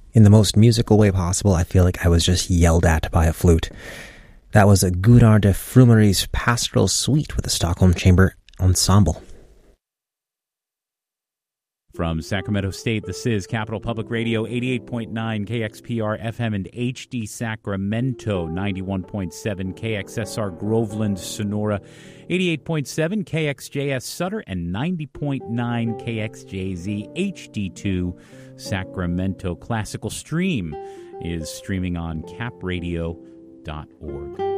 In the most musical way possible, I feel like I was just yelled at by a flute. That was a Gunnar de Frumery's Pastoral Suite with the Stockholm Chamber Ensemble. From Sacramento State, this is Capital Public Radio, 88.9 KXPR FM and HD Sacramento, 91.7 KXSR Groveland, Sonora, 88.7 KXJS Sutter, and 90.9 KXJZ HD2 Sacramento. Classical Stream is streaming on capradio.org.